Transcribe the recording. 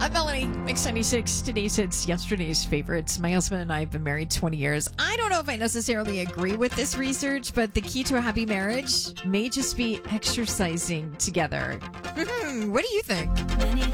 I'm Melanie, Mix 96. Today's hits, yesterday's favorites. My husband and I have been married 20 years. I don't know if I necessarily agree with this research, but the key to a happy marriage may just be exercising together. What do you think?